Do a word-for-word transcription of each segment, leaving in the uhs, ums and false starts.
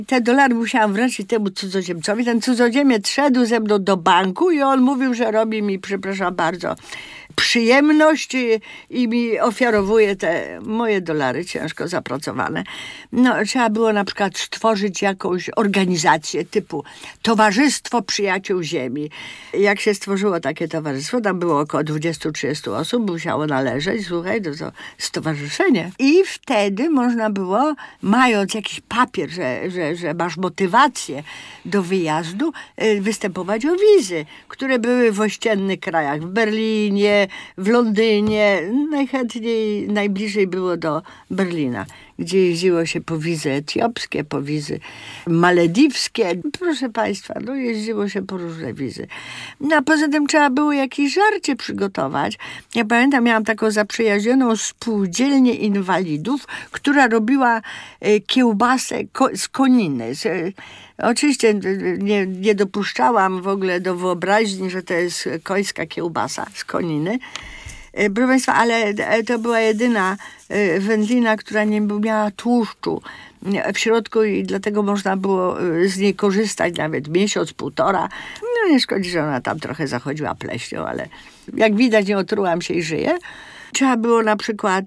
Te dolary musiałam wręczyć temu cudzoziemcowi. Ten cudzoziemiec szedł ze mną do banku i on mówił, że robi mi, przepraszam bardzo, przyjemność i, i mi ofiarowuje te moje dolary ciężko zapracowane. No, trzeba było na przykład stworzyć jakąś organizację typu Towarzystwo Przyjaciół Ziemi. Jak się stworzyło takie towarzystwo, tam było około dwadzieścia trzydzieści osób, musiało należeć, słuchaj, to, to stowarzyszenie. I wtedy można było, mając jakiś papier, że, że, że masz motywację do wyjazdu, występować o wizy, które były w ościennych krajach, w Berlinie, w Londynie, najchętniej, najbliżej było do Berlina, gdzie jeździło się po wizy etiopskie, po wizy malediwskie. Proszę Państwa, no jeździło się po różne wizy. No a poza tym trzeba było jakieś żarcie przygotować. Ja pamiętam, miałam taką zaprzyjaźnioną spółdzielnię inwalidów, która robiła kiełbasę z koniny. Oczywiście nie, nie dopuszczałam w ogóle do wyobraźni, że to jest końska kiełbasa z koniny. Proszę Państwa, ale to była jedyna wędlina, która nie miała tłuszczu w środku i dlatego można było z niej korzystać nawet miesiąc, półtora. No nie szkodzi, że ona tam trochę zachodziła pleśnią, ale jak widać nie otrułam się i żyję. Trzeba było na przykład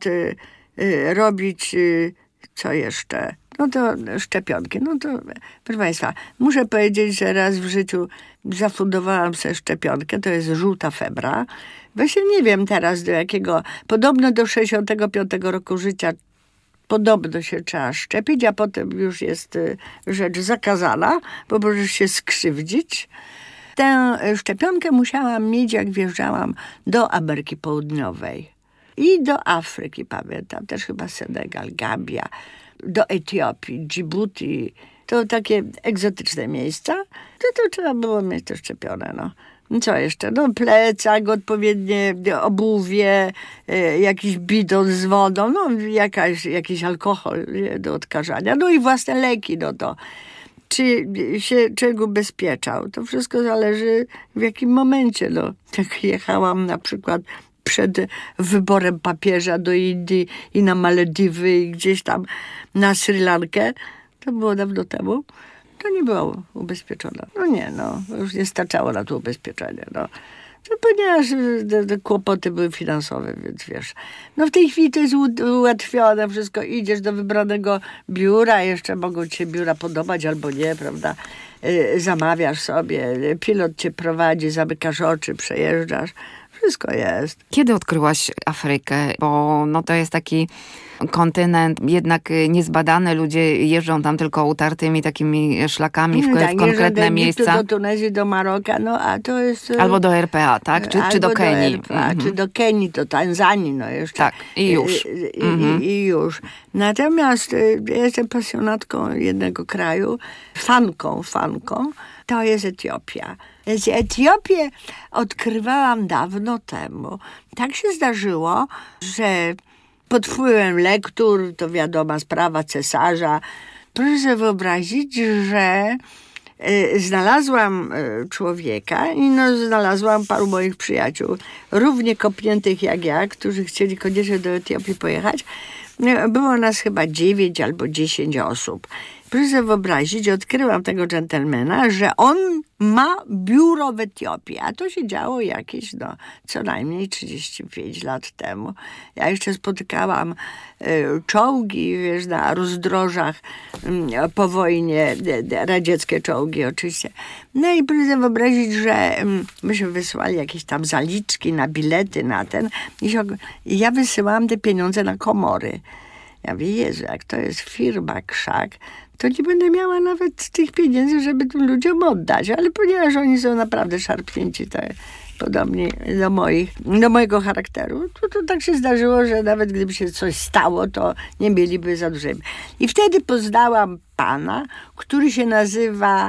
robić, co jeszcze? No to szczepionki. No to, proszę Państwa, muszę powiedzieć, że raz w życiu zafundowałam sobie szczepionkę, to jest żółta febra. Właśnie nie wiem teraz do jakiego, podobno do sześćdziesiątego piątego roku życia podobno się trzeba szczepić, a potem już jest rzecz zakazana, bo możesz się skrzywdzić. Tę szczepionkę musiałam mieć, jak wjeżdżałam do Ameryki Południowej i do Afryki, pamiętam, też chyba Senegal, Gambia, do Etiopii, Dżibuti. To takie egzotyczne miejsca. To, to trzeba było mieć to szczepione, no. Co jeszcze? No plecak, odpowiednie obuwie, jakiś bidon z wodą, no jakaś, jakiś alkohol do odkażania, no i własne leki, no to. Czy się człowiek ubezpieczał? To wszystko zależy w jakim momencie, no. Tak jechałam na przykład przed wyborem papieża do Indii i na Malediwy i gdzieś tam na Sri Lankę, to było dawno temu, to nie była ubezpieczona. No nie, no, już nie starczało na to ubezpieczenie, no. To ponieważ te, te kłopoty były finansowe, więc wiesz. No w tej chwili to jest ułatwione, wszystko, idziesz do wybranego biura, jeszcze mogą ci się biura podobać albo nie, prawda. Yy, zamawiasz sobie, pilot cię prowadzi, zamykasz oczy, przejeżdżasz. Wszystko jest. Kiedy odkryłaś Afrykę? Bo no to jest taki kontynent jednak niezbadany. Ludzie jeżdżą tam tylko utartymi takimi szlakami w, tak, w konkretne do miejsca. Do Tunezji, do Maroka, no a to jest... Albo do R P A, tak? Czy, czy do Kenii. Do R P A, mhm. Czy do Kenii, do Tanzanii, no jeszcze. Tak, i już. I, mhm. i, i już. Natomiast ja jestem pasjonatką jednego kraju, fanką, fanką. To jest Etiopia. Więc Etiopię odkrywałam dawno temu. Tak się zdarzyło, że pod wpływem lektur, to wiadoma sprawa cesarza, proszę sobie wyobrazić, że y, znalazłam y, człowieka i no, znalazłam paru moich przyjaciół, równie kopniętych jak ja, którzy chcieli koniecznie do Etiopii pojechać. Było nas chyba dziewięć albo dziesięć osób. Proszę sobie wyobrazić, odkryłam tego dżentelmena, że on ma biuro w Etiopii, a to się działo jakieś, no, co najmniej trzydzieści pięć lat temu. Ja jeszcze spotykałam y, czołgi, wiesz, na rozdrożach y, po wojnie, y, radzieckie czołgi oczywiście. No i proszę sobie wyobrazić, że y, myśmy wysłali jakieś tam zaliczki na bilety, na ten. I, się, i ja wysyłałam te pieniądze na Komory. Ja mówię, Jezu, jak to jest firma Krzak, to nie będę miała nawet tych pieniędzy, żeby tym ludziom oddać. Ale ponieważ oni są naprawdę szarpnięci, to podobnie do, moich, do mojego charakteru, to, to tak się zdarzyło, że nawet gdyby się coś stało, to nie mieliby za dużo. I wtedy poznałam pana, który się nazywa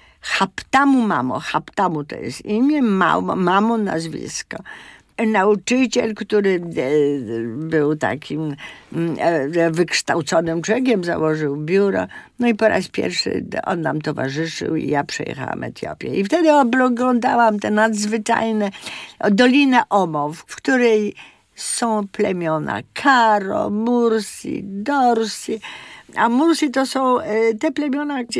Haptamu Mamo. Haptamu to jest imię, Mamo, Mamo nazwisko. Nauczyciel, który był takim wykształconym człowiekiem, założył biuro. No i po raz pierwszy on nam towarzyszył i ja przejechałam Etiopię. I wtedy oglądałam te nadzwyczajne Dolinę Omo, w której są plemiona Karo, Mursi, Dorsi. A Mursi to są te plemiona, gdzie